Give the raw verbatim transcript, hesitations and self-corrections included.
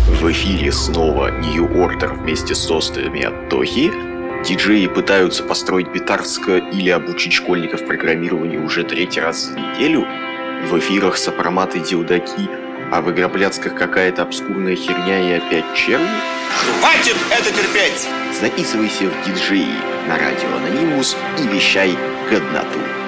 В эфире снова New Order вместе с сестрами от Тохи. Диджеи пытаются построить битарско или обучить школьников программированию уже третий раз за неделю. В эфирах сопроматы дилдаки, а в игропляцках какая-то обскурная херня и опять черви. Хватит это терпеть! Записывайся в диджеи на радио Анонимус и вещай годноту.